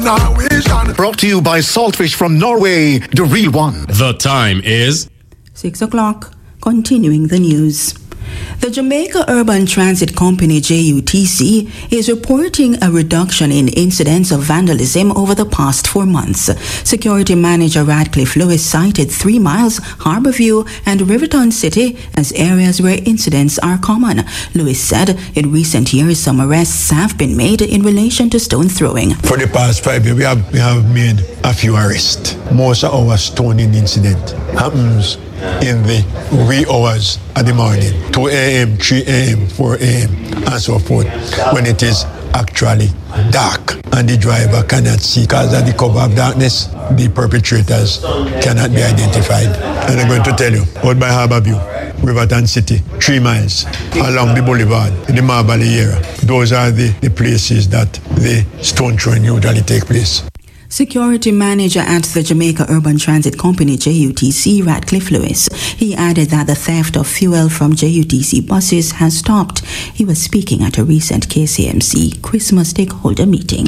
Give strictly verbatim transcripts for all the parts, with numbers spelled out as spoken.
Brought to you by Saltfish from Norway, the real one. The time is six o'clock. Continuing the news. The Jamaica Urban Transit Company, J U T C, is reporting a reduction in incidents of vandalism over the past four months. Security Manager Radcliffe Lewis cited Three Miles, Harbourview and Riverton City as areas where incidents are common. Lewis said in recent years some arrests have been made in relation to stone throwing. For the past five years, we have, we have made a few arrests. Most of our stoning incident happens in the wee hours of the morning, two a.m., three a.m., four a.m., and so forth, when it is actually dark and the driver cannot see. Because of the cover of darkness, the perpetrators cannot be identified. And I'm going to tell you, out by Harbourview, Riverton City, Three Miles, along the boulevard, in the Mar Valley area, those are the, the places that the stone throwing usually take place. Security Manager at the Jamaica Urban Transit Company, J U T C, Radcliffe Lewis. He added that the theft of fuel from J U T C buses has stopped. He was speaking at a recent K C M C Christmas stakeholder meeting.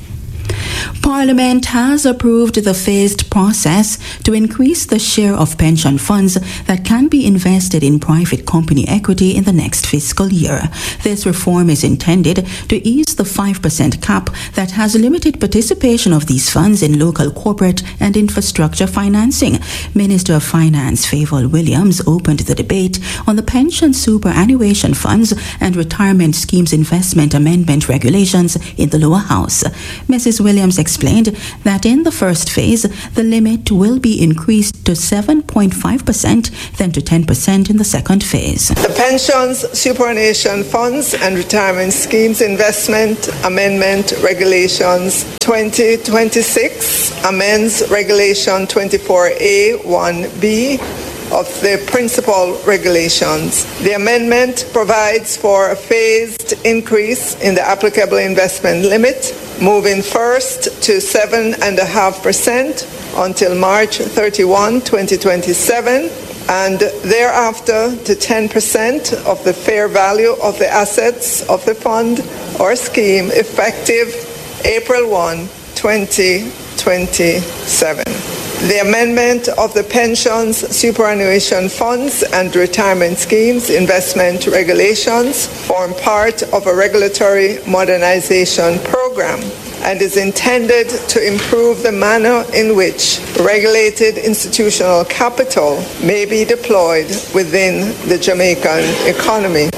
Parliament has approved the phased process to increase the share of pension funds that can be invested in private company equity in the next fiscal year. This reform is intended to ease the five percent cap that has limited participation of these funds in local corporate and infrastructure financing. Minister of Finance Favour Williams opened the debate on the pension superannuation funds and retirement schemes investment amendment regulations in the lower house. Missus Williams explained that in the first phase, the limit will be increased to seven point five percent, then to ten percent in the second phase. The Pensions, Superannuation Funds and Retirement Schemes Investment Amendment Regulations twenty twenty-six amends Regulation twenty-four A one B of the principal regulations. The amendment provides for a phased increase in the applicable investment limit, moving first to seven point five percent until March thirty-first, twenty twenty-seven, and thereafter to ten percent of the fair value of the assets of the fund or scheme effective April first, twenty twenty-seven. The amendment of the Pensions, Superannuation Funds and Retirement Schemes Investment Regulations form part of a regulatory modernization program and is intended to improve the manner in which regulated institutional capital may be deployed within the Jamaican economy.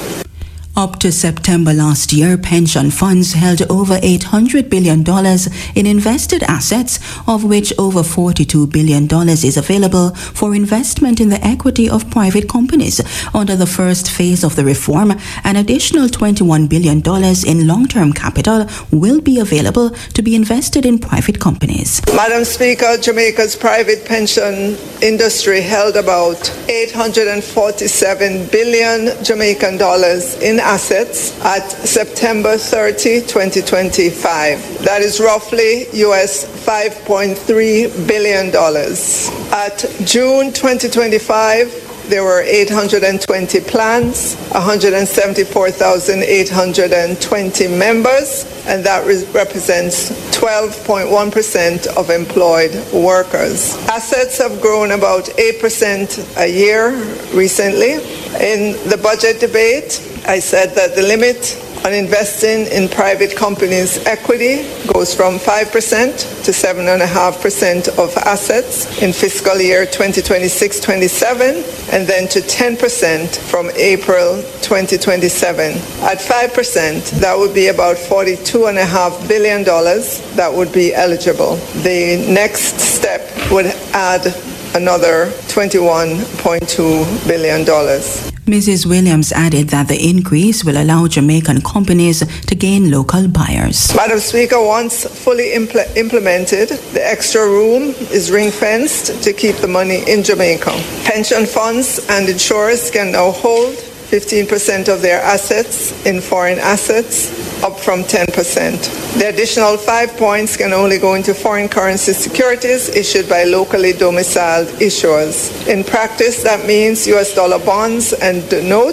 Up to September last year, pension funds held over eight hundred billion dollars in invested assets, of which over forty-two billion dollars is available for investment in the equity of private companies. Under the first phase of the reform, an additional twenty-one billion dollars in long-term capital will be available to be invested in private companies. Madam Speaker, Jamaica's private pension industry held about eight hundred forty-seven billion Jamaican dollars in assets at September thirtieth, twenty twenty-five. That is roughly U S five point three billion dollars. At June twenty twenty-five, there were eight hundred twenty plans, one hundred seventy-four thousand eight hundred twenty members, and that re- represents twelve point one percent of employed workers. Assets have grown about eight percent a year recently. In the budget debate, I said that the limit on investing in private companies' equity goes from five percent to seven point five percent of assets in fiscal year twenty twenty-six twenty-seven, and then to ten percent from April twenty twenty-seven. At five percent, that would be about forty-two point five billion dollars that would be eligible. The next step would add another twenty-one point two billion dollars. Missus Williams added that the increase will allow Jamaican companies to gain local buyers. Madam Speaker, once fully impl- implemented, the extra room is ring-fenced to keep the money in Jamaica. Pension funds and insurers can now hold fifteen percent of their assets in foreign assets, up from ten percent. The additional five points can only go into foreign currency securities issued by locally domiciled issuers. In practice, that means U S dollar bonds and notes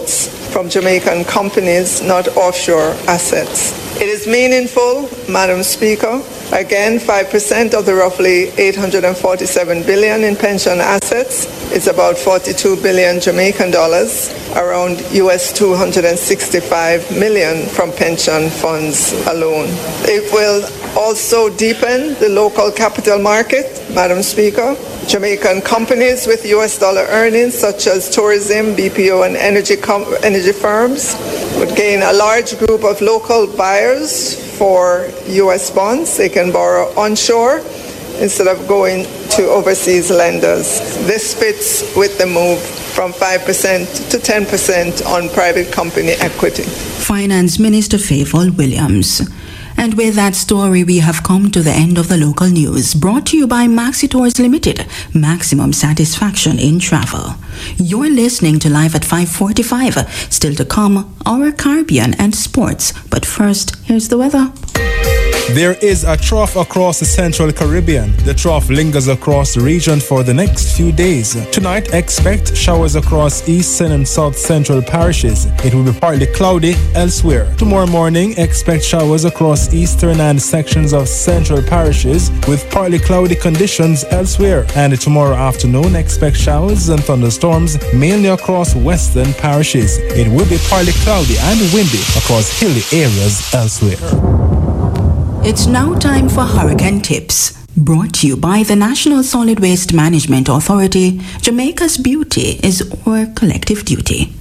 from Jamaican companies, not offshore assets. It is meaningful, Madam Speaker. Again, five percent of the roughly eight hundred forty-seven billion in pension assets is about forty-two billion Jamaican dollars, around U S two hundred sixty-five million from pension funds alone. It will also deepen the local capital market, Madam Speaker. Jamaican companies with U S dollar earnings, such as tourism, B P O, and energy com- energy firms, would gain a large group of local buyers for U S bonds. They can borrow onshore instead of going to overseas lenders. This fits with the move from five percent to ten percent on private company equity. Finance Minister Favour Williams. And with that story, we have come to the end of the local news, brought to you by Maxi Tours Limited, maximum satisfaction in travel. You're listening to Live at five forty-five. Still to come, our Caribbean and sports. But first, here's the weather. There is a trough across the central Caribbean. The trough lingers across the region for the next few days. Tonight, expect showers across eastern and south central parishes. It will be partly cloudy elsewhere. Tomorrow morning, expect showers across eastern and sections of central parishes with partly cloudy conditions elsewhere. And tomorrow afternoon, expect showers and thunderstorms mainly across western parishes. It will be partly cloudy and windy across hilly areas elsewhere. It's now time for Hurricane Tips, brought to you by the National Solid Waste Management Authority. Jamaica's beauty is our collective duty.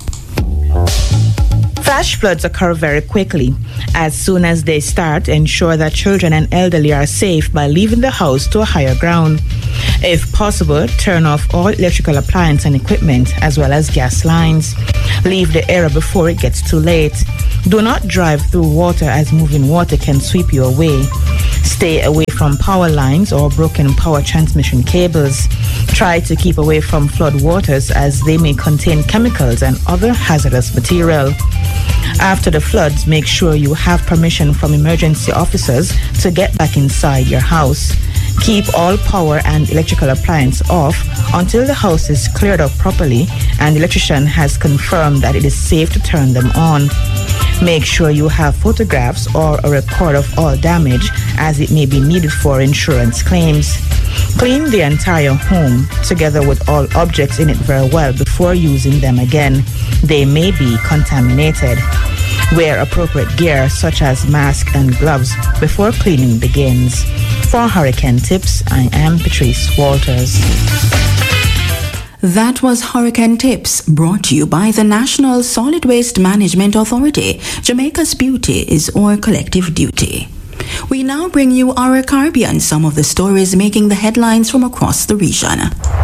Flash floods occur very quickly. As soon as they start, ensure that children and elderly are safe by leaving the house to a higher ground. If possible, turn off all electrical appliance and equipment, as well as gas lines. Leave the area before it gets too late. Do not drive through water, as moving water can sweep you away. Stay away from power lines or broken power transmission cables. Try to keep away from flood waters, as they may contain chemicals and other hazardous material. After the floods, make sure you have permission from emergency officers to get back inside your house. Keep all power and electrical appliances off until the house is cleared up properly and the electrician has confirmed that it is safe to turn them on. Make sure you have photographs or a record of all damage, as it may be needed for insurance claims. Clean the entire home together with all objects in it very well before using them again. They may be contaminated. Wear appropriate gear such as mask and gloves before cleaning begins. For Hurricane Tips, I am Patrice Walters. That was Hurricane Tips, brought to you by the National Solid Waste Management Authority. Jamaica's beauty is our collective duty. We now bring you our Caribbean, some of the stories making the headlines from across the region.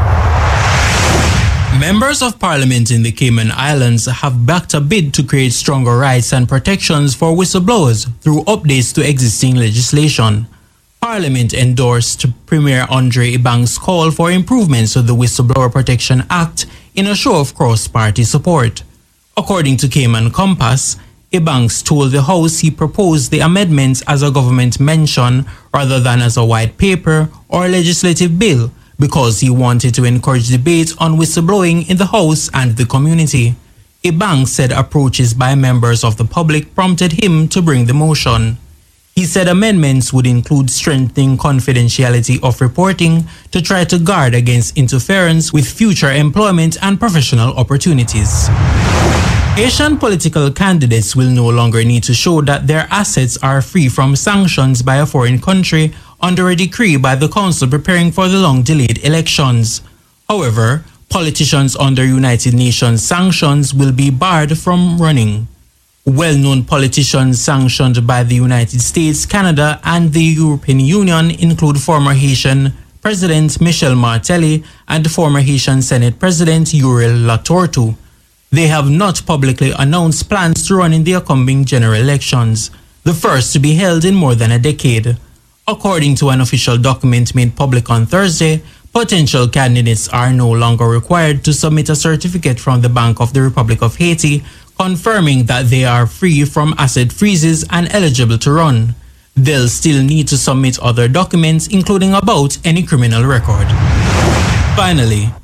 Members of Parliament in the Cayman Islands have backed a bid to create stronger rights and protections for whistleblowers through updates to existing legislation. Parliament endorsed Premier Andre Ibang's call for improvements to the Whistleblower Protection Act in a show of cross-party support. According to Cayman Compass, Ibang told the House he proposed the amendments as a government mention rather than as a white paper or legislative bill, because he wanted to encourage debate on whistleblowing in the House and the community. Ibang said approaches by members of the public prompted him to bring the motion. He said amendments would include strengthening confidentiality of reporting to try to guard against interference with future employment and professional opportunities. Haitian political candidates will no longer need to show that their assets are free from sanctions by a foreign country under a decree by the council preparing for the long-delayed elections. However, politicians under United Nations sanctions will be barred from running. Well-known politicians sanctioned by the United States, Canada, and the European Union include former Haitian President Michel Martelly and former Haitian Senate President Uriel Latortu. They have not publicly announced plans to run in the upcoming general elections, the first to be held in more than a decade. According to an official document made public on Thursday, potential candidates are no longer required to submit a certificate from the Bank of the Republic of Haiti confirming that they are free from asset freezes and eligible to run. They'll still need to submit other documents, including about any criminal record. Finally,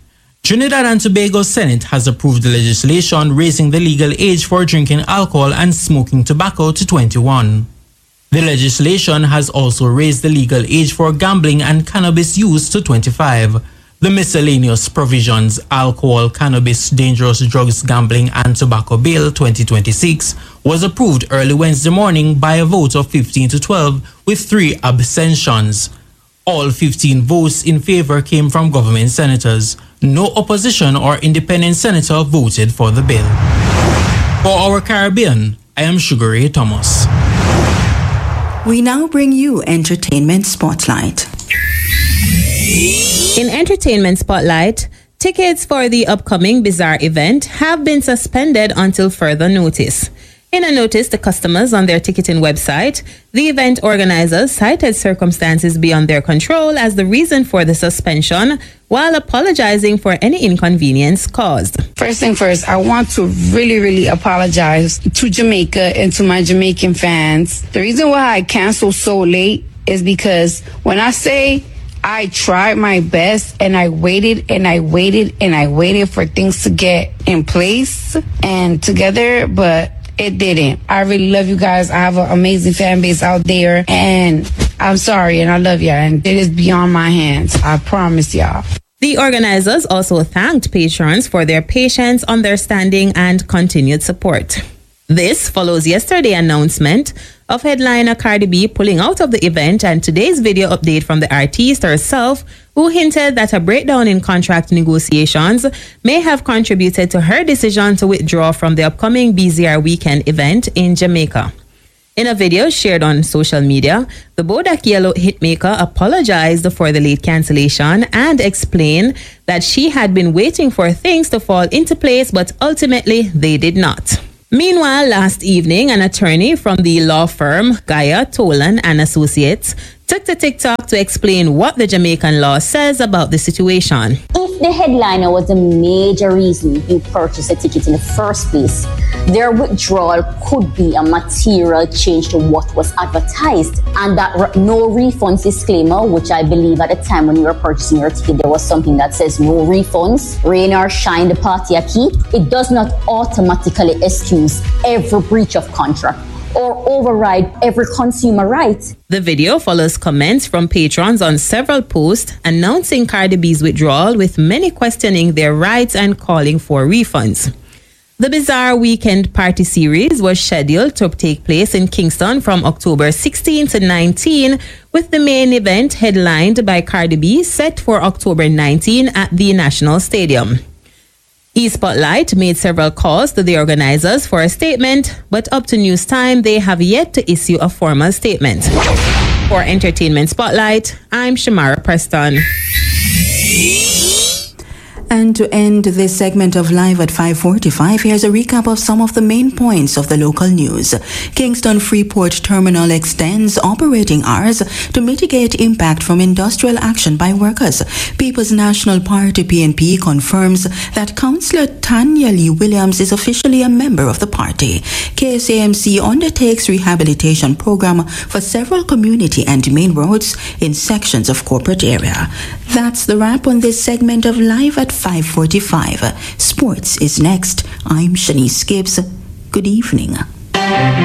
Trinidad and Tobago Senate has approved the legislation raising the legal age for drinking alcohol and smoking tobacco to twenty-one. The legislation has also raised the legal age for gambling and cannabis use to twenty-five. The miscellaneous provisions Alcohol, Cannabis, Dangerous Drugs, Gambling and Tobacco Bill twenty twenty-six was approved early Wednesday morning by a vote of fifteen to twelve with three abstentions. All fifteen votes in favor came from government senators. No opposition or independent senator voted for the bill. For our Caribbean, I am Sugar Ray Thomas. We now bring you Entertainment Spotlight. In Entertainment Spotlight, tickets for the upcoming Bizarre event have been suspended until further notice. In a notice to customers on their ticketing website, the event organizers cited circumstances beyond their control as the reason for the suspension, while apologizing for any inconvenience caused. First thing first, I want to really, really apologize to Jamaica and to my Jamaican fans. The reason why I canceled so late is because when I say I tried my best and I waited and I waited and I waited for things to get in place and together, but it didn't. I really love you guys. I have an amazing fan base out there, and I'm sorry, and I love y'all, and it is beyond my hands. I promise y'all. The organizers also thanked patrons for their patience, understanding, and continued support. This follows yesterday's announcement of headliner Cardi B pulling out of the event and today's video update from the artist herself, who hinted that a breakdown in contract negotiations may have contributed to her decision to withdraw from the upcoming B Z R weekend event in Jamaica. In a video shared on social media, the Bodak Yellow hitmaker apologized for the late cancellation and explained that she had been waiting for things to fall into place, but ultimately they did not. Meanwhile, last evening, an attorney from the law firm Gaia, Tolan and Associates took to TikTok to explain what the Jamaican law says about the situation. If the headliner was a major reason you purchased a ticket in the first place, their withdrawal could be a material change to what was advertised, and that re- no refunds disclaimer, which I believe at the time when you were purchasing your ticket, there was something that says no refunds, rain or shine, the party a keep. It does not automatically excuse every breach of contract or override every consumer right. The video follows comments from patrons on several posts announcing Cardi B's withdrawal, with many questioning their rights and calling for refunds. The Bizarre Weekend Party Series was scheduled to take place in Kingston from October sixteenth to nineteenth, with the main event headlined by Cardi B set for October nineteenth at the National Stadium. eSpotlight made several calls to the organizers for a statement, but up to news time, they have yet to issue a formal statement. For Entertainment Spotlight, I'm Shamara Preston. And to end this segment of Live at five forty-five, here's a recap of some of the main points of the local news. Kingston Freeport Terminal extends operating hours to mitigate impact from industrial action by workers. People's National Party P N P confirms that Councillor Tanya Lee Williams is officially a member of the party. K S A M C undertakes rehabilitation program for several community and main roads in sections of corporate area. That's the wrap on this segment of Live at five forty-five. Sports is next. I'm Shanice Gibbs. Good evening.